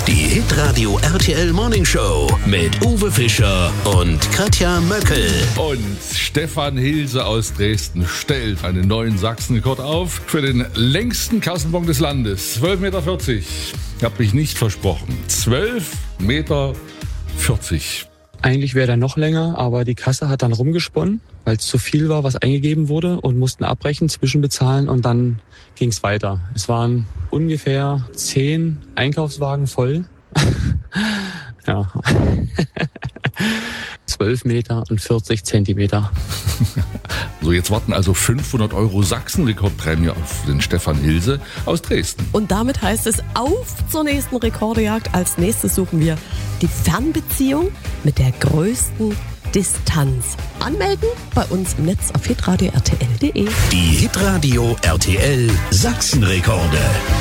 Die Hitradio RTL Morning Show mit Uwe Fischer und Katja Möckel. Und Stefan Hilse aus Dresden stellt einen neuen Sachsenrekord auf für den längsten Kassenbon des Landes. 12,40 Meter. Hab mich nicht versprochen. 12,40 Meter. Eigentlich wäre der noch länger, aber die Kasse hat dann rumgesponnen, weil es zu viel war, was eingegeben wurde, und mussten abbrechen, zwischenbezahlen, und dann ging es weiter. Es waren ungefähr 10 Einkaufswagen voll. Ja. 12 Meter und 40 Zentimeter. So, jetzt warten also 500 € Sachsenrekordprämie auf den Stefan Hilse aus Dresden. Und damit heißt es auf zur nächsten Rekordejagd. Als nächstes suchen wir die Fernbeziehung mit der größten Distanz. Anmelden bei uns im Netz auf hitradio rtl.de. Die Hitradio RTL Sachsenrekorde.